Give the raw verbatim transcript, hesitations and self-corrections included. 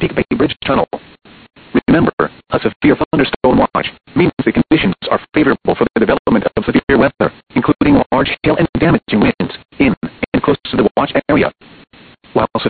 Chesapeake Bay Bridge Tunnel. Remember, a severe thunderstorm watch means the conditions are favorable for the development of severe weather, including large hail and damaging winds in and close to the watch area.